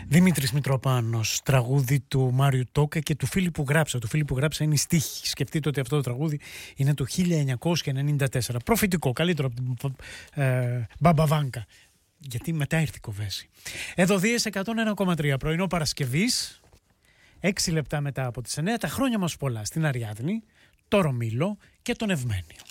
Δημήτρης Μητροπάνος, τραγούδι του Μάριου Τόκα και του Φίλιππου Γράψα. Του Φίλιππου Γράψα είναι η στίχη. Σκεφτείτε ότι αυτό το τραγούδι είναι το 1994. Προφητικό, καλύτερο από την Μπαμπαβάνκα. Γιατί μετά ήρθε η Κοβέση. Εδώ Δίες 101,3 πρωινό Παρασκευής. 6 λεπτά μετά από τις 9. Τα χρόνια μας πολλά στην Αριάδνη, το Ρωμήλο και τον Ευμένιο.